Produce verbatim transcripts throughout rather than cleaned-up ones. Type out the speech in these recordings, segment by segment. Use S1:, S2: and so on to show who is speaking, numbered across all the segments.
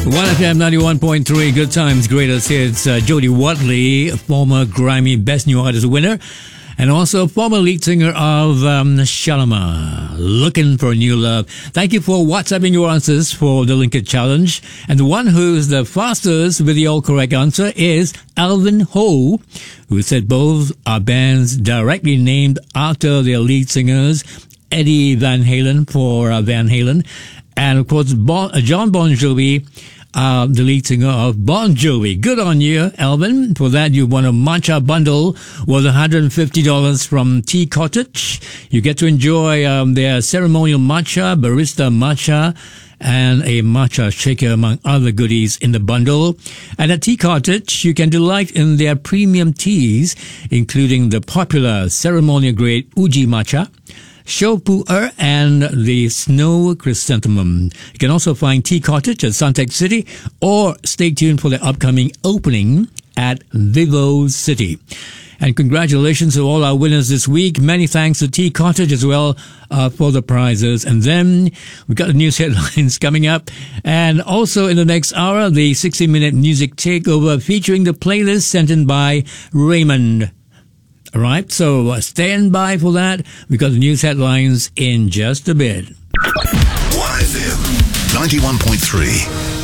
S1: one F M ninety-one point three, Good Times, Greatest Hits. Uh, Jody Watley, former Grammy Best New Artist winner, and also former lead singer of um, Shalimar, looking for a new love. Thank you for WhatsApping your answers for the Linkage Challenge. And the one who's the fastest with the all correct answer is Alvin Ho, who said both are bands directly named after their lead singers, Eddie Van Halen for uh, Van Halen, and of course bon, uh, John Bon Jovi, uh, the lead singer of Bon Jovi. Good on you, Alvin. For that, you won a matcha bundle worth one hundred fifty dollars from Tea Cottage. You get to enjoy um, their ceremonial matcha, barista matcha, and a matcha shaker, among other goodies in the bundle. And at Tea Cottage, you can delight in their premium teas, including the popular ceremonial-grade Uji matcha, Shopu'er, and the Snow Chrysanthemum. You can also find Tea Cottage at Suntec City, or stay tuned for the upcoming opening at Vivo City. And congratulations to all our winners this week. Many thanks to Tea Cottage as well uh, for the prizes. And then we've got the news headlines coming up. And also in the next hour, the sixty-minute music takeover featuring the playlist sent in by Raymond. All right, so uh, stand by for that. We've got the news headlines in just a bit.
S2: one F M ninety-one point three.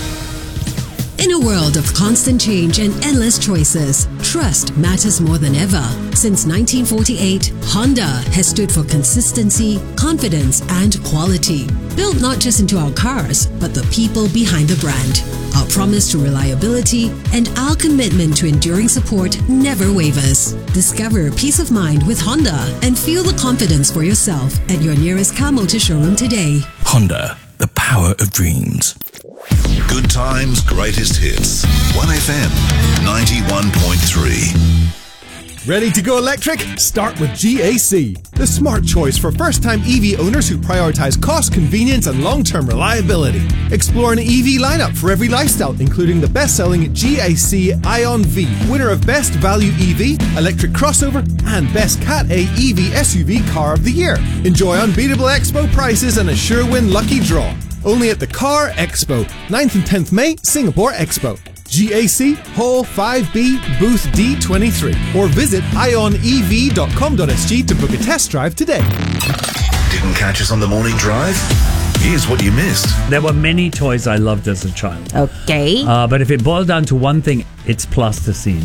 S3: In a world of constant change and endless choices, trust matters more than ever. Since nineteen forty-eight, Honda has stood for consistency, confidence, and quality. Built not just into our cars, but the people behind the brand. Our promise to reliability and our commitment to enduring support never wavers. Discover peace of mind with Honda and feel the confidence for yourself at your nearest car motor showroom today.
S4: Honda, the power of dreams.
S2: Good Times, Greatest Hits. one F M ninety-one point three.
S5: Ready to go electric? Start with G A C, the smart choice for first-time E V owners who prioritize cost, convenience, and long-term reliability. Explore an E V lineup for every lifestyle, including the best-selling G A C Ion V, winner of Best Value E V, Electric Crossover, and Best Cat A E V S U V Car of the Year. Enjoy unbeatable Expo prices and a sure win lucky draw. Only at the Car Expo, ninth and tenth May, Singapore Expo. G A C Hall five B Booth D twenty-three, or visit ion e v dot com dot s g to book a test drive today.
S2: Didn't catch us on the morning drive? Here's what you missed.
S6: There were many toys I loved as a child.
S7: Okay.
S6: Uh, but if it boiled down to one thing, it's plasticine.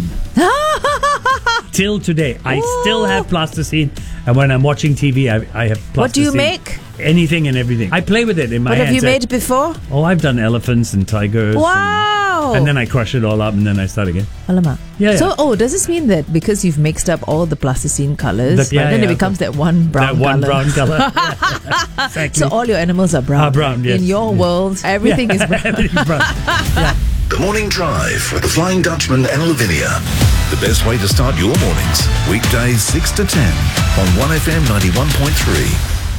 S6: Till today, I
S7: Ooh.
S6: still have plasticine. And when I'm watching T V, I, I have plasticine.
S7: What do you make?
S6: Anything and everything. I play with it in my
S7: What
S6: hands.
S7: have you made before?
S6: Oh, I've done elephants and tigers.
S7: Wow.
S6: And, and then I crush it all up and then I start again.
S7: Alamak.
S6: Yeah,
S7: So,
S6: yeah.
S7: oh, does this mean that because you've mixed up all the plasticine colours,
S6: The- yeah,
S7: then
S6: yeah,
S7: it becomes that one brown
S6: that one
S7: colour?
S6: brown color. Yeah, exactly.
S7: So all your animals are brown.
S6: Are brown, yes.
S7: In your
S6: Yeah.
S7: world, everything
S6: Yeah,
S7: is brown.
S6: everything's brown. Yeah.
S2: The Morning Drive with the Flying Dutchman and Lavinia. The best way to start your mornings. Weekdays six to ten on one F M ninety-one point three.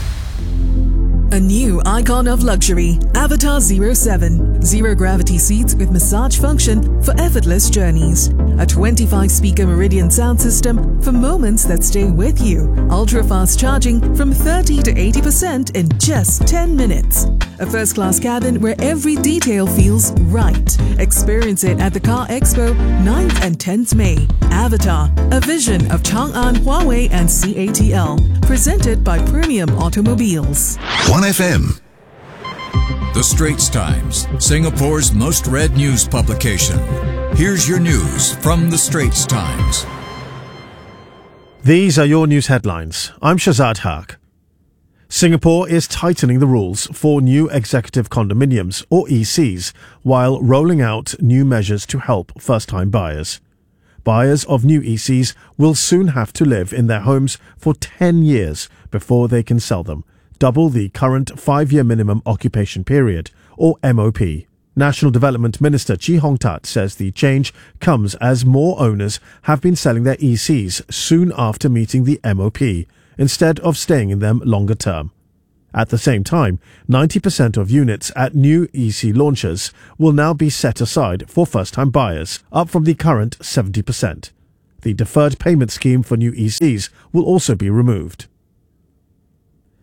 S8: A new icon of luxury, Avatar zero seven. Zero gravity seats with massage function for effortless journeys. A twenty-five speaker Meridian sound system for moments that stay with you. Ultra fast charging from thirty to eighty percent in just ten minutes. A first class cabin where every detail feels right. Experience it at the Car Expo, ninth and tenth May. Avatar, a vision of Chang'an, Huawei, and C A T L. Presented by Premium Automobiles.
S2: one F M.
S4: The Straits Times, Singapore's most read news publication. Here's your news from The Straits Times.
S9: These are your news headlines. I'm Shazad Haq. Singapore is tightening the rules for new executive condominiums, or E Cs, while rolling out new measures to help first-time buyers. Buyers of new E Cs will soon have to live in their homes for ten years before they can sell them, double the current five-year minimum occupation period, or M O P. National Development Minister Chee Hong Tat says the change comes as more owners have been selling their E Cs soon after meeting the M O P, instead of staying in them longer term. At the same time, ninety percent of units at new E C launches will now be set aside for first-time buyers, up from the current seventy percent. The deferred payment scheme for new E Cs will also be removed.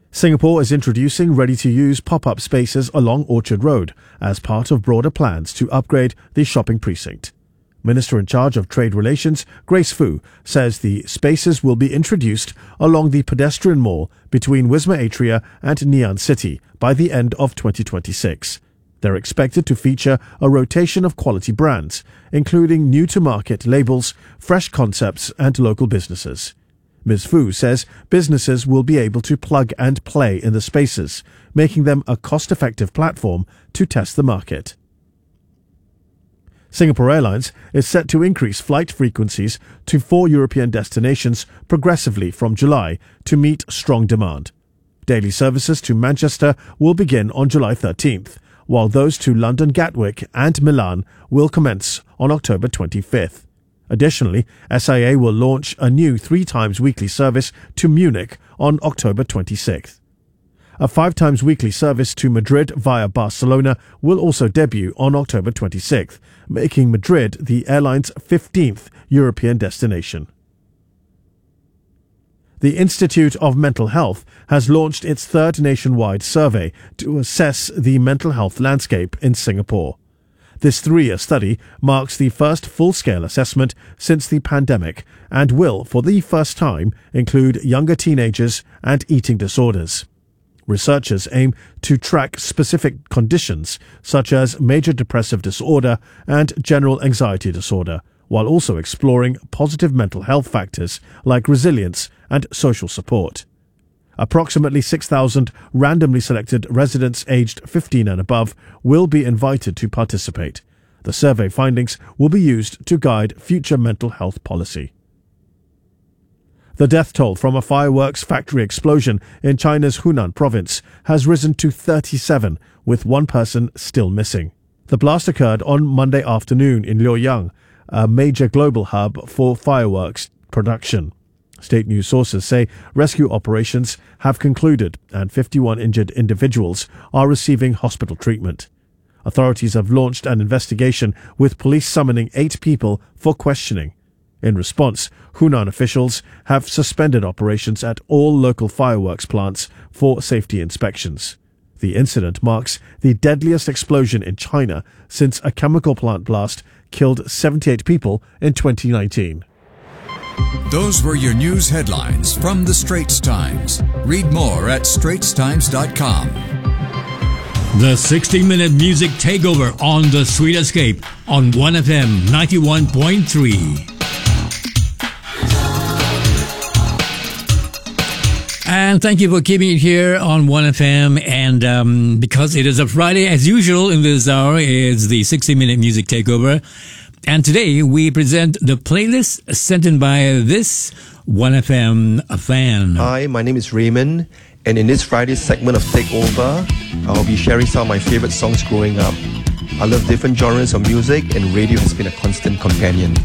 S9: Singapore is introducing ready-to-use pop-up spaces along Orchard Road as part of broader plans to upgrade the shopping precinct. Minister in charge of Trade Relations, Grace Fu, says the spaces will be introduced along the pedestrian mall between Wisma Atria and Ngee Ann City by the end of twenty twenty-six. They're expected to feature a rotation of quality brands, including new-to-market labels, fresh concepts and local businesses. Miz Fu says businesses will be able to plug and play in the spaces, making them a cost-effective platform to test the market. Singapore Airlines is set to increase flight frequencies to four European destinations progressively from July to meet strong demand. Daily services to Manchester will begin on July thirteenth, while those to London Gatwick and Milan will commence on October twenty-fifth. Additionally, S I A will launch a new three times weekly service to Munich on October twenty-sixth. A five times weekly service to Madrid via Barcelona will also debut on October twenty-sixth, making Madrid the airline's fifteenth European destination. The Institute of Mental Health has launched its third nationwide survey to assess the mental health landscape in Singapore. This three-year study marks the first full-scale assessment since the pandemic and will, for the first time, include younger teenagers and eating disorders. Researchers aim to track specific conditions such as major depressive disorder and general anxiety disorder, while also exploring positive mental health factors like resilience and social support. Approximately six thousand randomly selected residents aged fifteen and above will be invited to participate. The survey findings will be used to guide future mental health policy. The death toll from a fireworks factory explosion in China's Hunan province has risen to thirty-seven, with one person still missing. The blast occurred on Monday afternoon in Luoyang, a major global hub for fireworks production. State news sources say rescue operations have concluded and fifty-one injured individuals are receiving hospital treatment. Authorities have launched an investigation with police summoning eight people for questioning. In response, Hunan officials have suspended operations at all local fireworks plants for safety inspections. The incident marks the deadliest explosion in China since a chemical plant blast killed seventy-eight people in twenty nineteen.
S4: Those were your news headlines from The Straits Times. Read more at straits times dot com.
S1: The sixty minute music takeover on The Sweet Escape on one F M ninety-one point three. And thank you for keeping it here on one F M. And um, because it is a Friday, as usual in this hour, it's the sixty minute music takeover. And today we present the playlist sent in by this one F M fan.
S10: Hi, my name is Raymond. And in this Friday segment of Takeover, I'll be sharing some of my favorite songs growing up. I love different genres of music, and radio has been a constant companion.